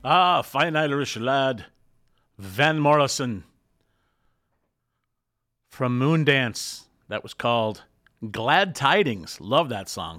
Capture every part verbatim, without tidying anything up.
Ah, fine Irish lad. Van Morrison. From Moondance. That was called Glad Tidings. Love that song.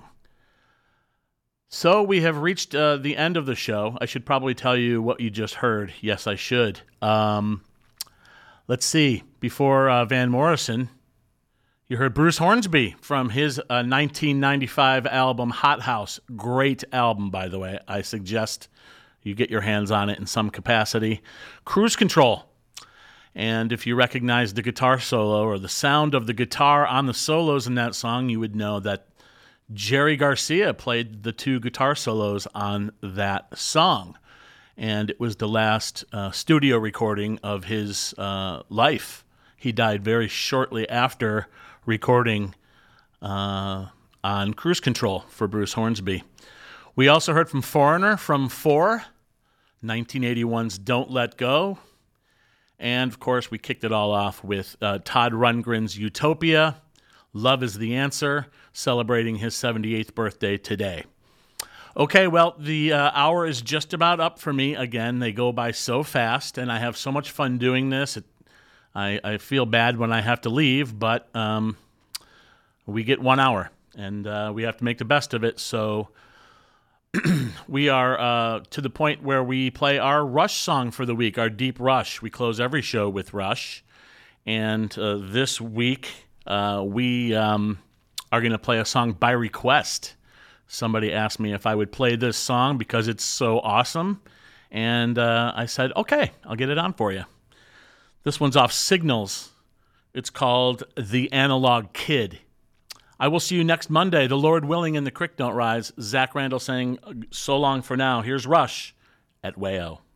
So we have reached uh, the end of the show. I should probably tell you what you just heard. Yes, I should. Um, let's see. Before uh, Van Morrison, you heard Bruce Hornsby from his uh, nineteen ninety-five album Hot House. Great album, by the way. I suggest you get your hands on it in some capacity. Cruise Control. And if you recognize the guitar solo or the sound of the guitar on the solos in that song, you would know that Jerry Garcia played the two guitar solos on that song. And it was the last uh, studio recording of his uh, life. He died very shortly after recording uh, on Cruise Control for Bruce Hornsby. We also heard from Foreigner from Four, nineteen eighty-one's Don't Let Go. And, of course, we kicked it all off with uh, Todd Rundgren's Utopia, Love is the Answer, celebrating his seventy-eighth birthday today. Okay, well, the uh, hour is just about up for me again. They go by so fast, and I have so much fun doing this. It, I, I feel bad when I have to leave, but um, we get one hour, and uh, we have to make the best of it. So we are uh, to the point where we play our Rush song for the week, our Deep Rush. We close every show with Rush, and uh, this week uh, we um, are going to play a song by request. Somebody asked me if I would play this song because it's so awesome, and uh, I said, okay, I'll get it on for you. This one's off Signals. It's called The Analog Kid. I will see you next Monday. The Lord willing and the creek don't rise. Zach Randall saying so long for now. Here's Rush at Wayo.